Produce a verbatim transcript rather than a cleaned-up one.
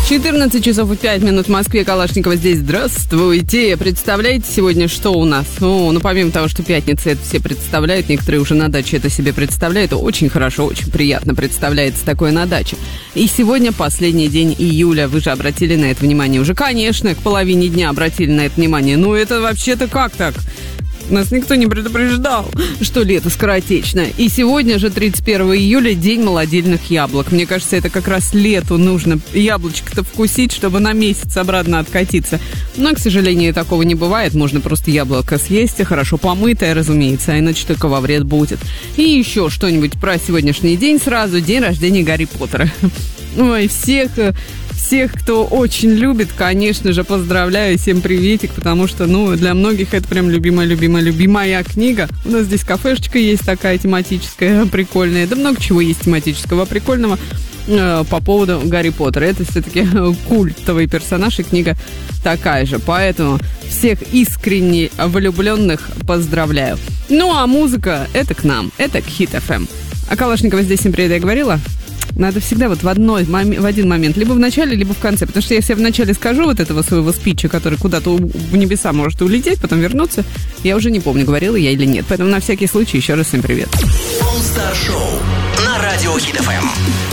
четырнадцать часов и пять минут в Москве. Калашникова здесь. Здравствуйте. Представляете сегодня, что у нас? Ну, ну, помимо того, что пятница это все представляют, некоторые уже на даче это себе представляют. Очень хорошо, очень приятно представляется такое на даче. И сегодня последний день июля. Вы же обратили на это внимание уже? Конечно, к половине дня обратили на это внимание. Ну, это вообще-то как так? Нас никто не предупреждал, что лето скоротечно. И сегодня же, тридцать первого июля, день молодильных яблок. Мне кажется, это как раз лету нужно яблочко-то вкусить, чтобы на месяц обратно откатиться. Но, к сожалению, такого не бывает. Можно просто яблоко съесть, хорошо помытое, разумеется, а иначе только во вред будет. И еще что-нибудь про сегодняшний день сразу. День рождения Гарри Поттера. Ой, всех... Всех, кто очень любит, конечно же, поздравляю, всем приветик, потому что, ну, для многих это прям любимая-любимая-любимая книга. У нас здесь кафешечка есть такая тематическая, прикольная, да много чего есть тематического, прикольного э, по поводу Гарри Поттера. Это все-таки культовый персонаж, и книга такая же, поэтому всех искренне влюбленных поздравляю. Ну, а музыка, это к нам, это к Хит эф эм. А Калашникова здесь, всем привет, я говорила? Надо всегда вот в, одной, в один момент, либо в начале, либо в конце. Потому что если я в начале скажу вот этого своего спича, который куда-то в небеса может улететь, потом вернуться, я уже не помню, говорила я или нет. Поэтому на всякий случай еще раз всем привет. All Star Show на радио Хит эф эм.